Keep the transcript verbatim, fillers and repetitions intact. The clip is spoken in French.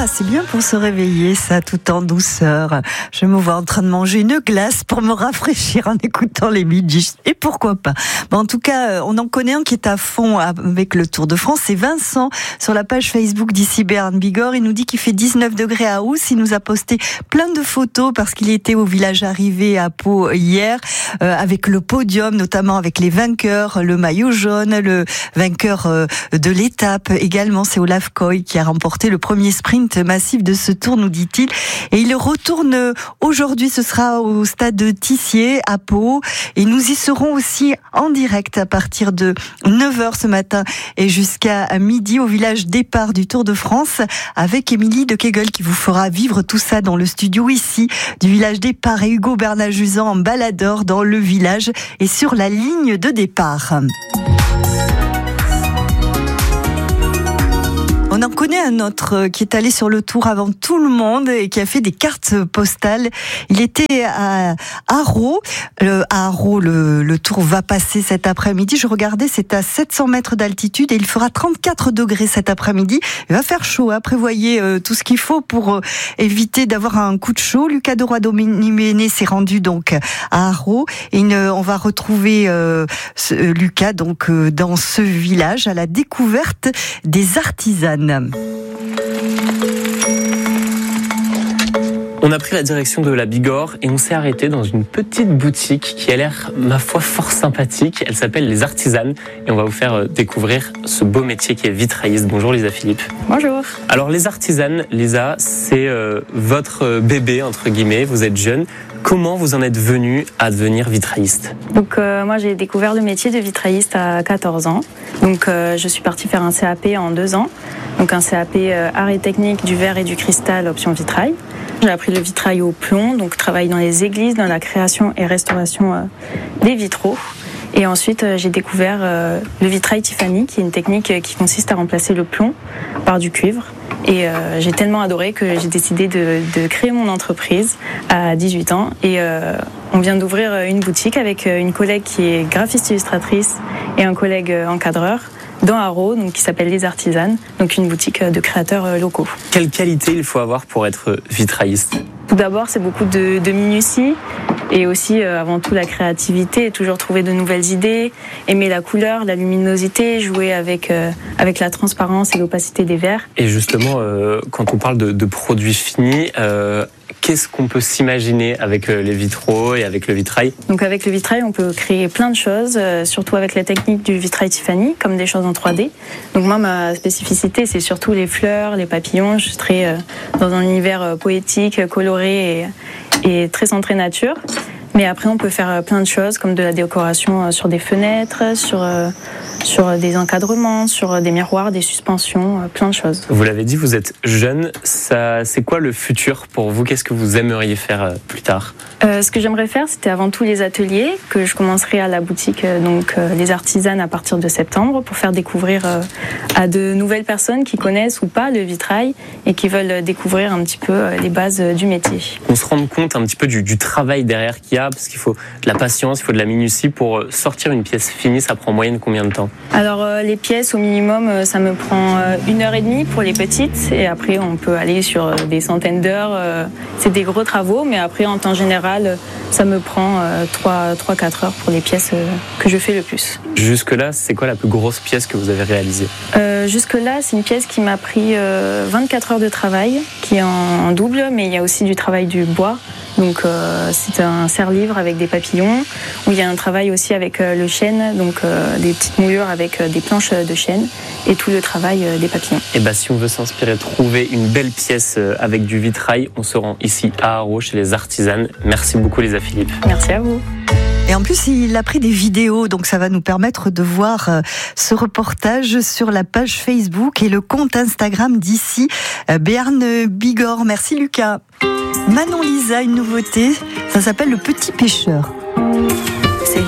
c'est bien pour se réveiller, ça, tout en douceur. Je me vois en train de manger une glace pour me rafraîchir en écoutant les Bee Gees. Et pourquoi pas. Bon, en tout cas, on en connaît un qui est à fond avec le Tour de France. C'est Vincent sur la page Facebook d'ici Béarn Bigorre. Il nous dit qu'il fait dix-neuf degrés à Ous. Il nous a posté plein de photos parce qu'il était au village arrivé à Pau hier euh, avec le podium, notamment avec les vainqueurs, le maillot jaune, le vainqueur euh, de l'étape également. C'est Olaf Koy qui a remporté le premier sprint massif de ce tour, nous dit-il. Et il retourne aujourd'hui, ce sera au stade de Tissier à Pau. Et nous y serons aussi en direct à partir de neuf heures ce matin et jusqu'à midi au village départ du Tour de France avec Émilie de Kegel qui vous fera vivre tout ça dans le studio ici du village départ et Hugo Bernard-Juzan en baladeur dans le village et sur la ligne de départ. On en connaît un autre qui est allé sur le Tour avant tout le monde et qui a fait des cartes postales. Il était à Haro. Euh, à Haro, le, le Tour va passer cet après-midi. Je regardais, c'est à sept cents mètres d'altitude et il fera trente-quatre degrés cet après-midi. Il va faire chaud, hein. Prévoyez euh, tout ce qu'il faut pour euh, éviter d'avoir un coup de chaud. Lucas de Roy-Dominé s'est rendu donc à Haro et une, on va retrouver euh, ce, euh, Lucas donc euh, dans ce village à la découverte des artisanes. On a pris la direction de la Bigorre et on s'est arrêté dans une petite boutique qui a l'air, ma foi, fort sympathique. Elle s'appelle Les Artisanes et on va vous faire découvrir ce beau métier qui est vitrailliste. Bonjour Lisa Philippe. Bonjour. Alors Les Artisanes, Lisa, c'est euh, votre bébé, entre guillemets, vous êtes jeune. Comment vous en êtes venue à devenir vitrailliste ? Donc euh, moi j'ai découvert le métier de vitrailliste à quatorze ans. Donc euh, je suis partie faire un C A P en deux ans. Donc un C A P euh, art et technique du verre et du cristal option vitrail. J'ai appris le vitrail au plomb, donc travaille dans les églises, dans la création et restauration euh, des vitraux. Et ensuite euh, j'ai découvert euh, le vitrail Tiffany, qui est une technique qui consiste à remplacer le plomb par du cuivre. Et euh, j'ai tellement adoré que j'ai décidé de, de créer mon entreprise à dix-huit ans. Et euh, on vient d'ouvrir une boutique avec une collègue qui est graphiste illustratrice et un collègue encadreur dans Haro, donc qui s'appelle Les Artisanes, donc une boutique de créateurs locaux. Quelle qualité il faut avoir pour être vitrailliste ? Tout d'abord, c'est beaucoup de, de minutie et aussi, euh, avant tout, la créativité, toujours trouver de nouvelles idées, aimer la couleur, la luminosité, jouer avec, euh, avec la transparence et l'opacité des verres. Et justement, euh, quand on parle de, de produits finis, euh, qu'est-ce qu'on peut s'imaginer avec les vitraux et avec le vitrail ? Donc avec le vitrail, on peut créer plein de choses, euh, surtout avec la technique du vitrail Tiffany, comme des choses en trois D. Donc moi, ma spécificité, c'est surtout les fleurs, les papillons. Je serai euh, dans un univers euh, poétique, coloré et, et très centré nature. Mais après, on peut faire plein de choses, comme de la décoration sur des fenêtres, sur, sur des encadrements, sur des miroirs, des suspensions, plein de choses. Vous l'avez dit, vous êtes jeune. Ça, c'est quoi le futur pour vous ? Qu'est-ce que vous aimeriez faire plus tard ? euh, Ce que j'aimerais faire, c'était avant tout les ateliers, que je commencerai à la boutique, donc euh, Les Artisanes, à partir de septembre, pour faire découvrir euh, à de nouvelles personnes qui connaissent ou pas le vitrail et qui veulent découvrir un petit peu euh, les bases du métier. On se rend compte un petit peu du, du travail derrière qu'il y a, parce qu'il faut de la patience, il faut de la minutie pour sortir une pièce finie. Ça prend en moyenne combien de temps ? Alors euh, les pièces au minimum, euh, ça me prend euh, une heure et demie pour les petites et après on peut aller sur euh, des centaines d'heures. Euh, c'est des gros travaux, mais après en temps général, euh, ça me prend euh, trois à quatre heures pour les pièces euh, que je fais le plus. Jusque-là, c'est quoi la plus grosse pièce que vous avez réalisée ? euh, Jusque-là, c'est une pièce qui m'a pris euh, vingt-quatre heures de travail, qui est en, en double, mais il y a aussi du travail du bois. Donc euh, c'est un serre-livre avec des papillons, où il y a un travail aussi avec euh, le chêne, donc euh, des petites moulures avec euh, des planches de chêne et tout le travail euh, des papillons. Et bah si on veut s'inspirer, trouver une belle pièce euh, avec du vitrail, on se rend ici à Haro chez Les Artisanes. Merci beaucoup Lisa Philippe. Merci à vous. Et en plus, il a pris des vidéos, donc ça va nous permettre de voir ce reportage sur la page Facebook et le compte Instagram d'ici Béarn Bigorre. Merci Lucas. Manon Lisa, une nouveauté, ça s'appelle Le Petit Pêcheur.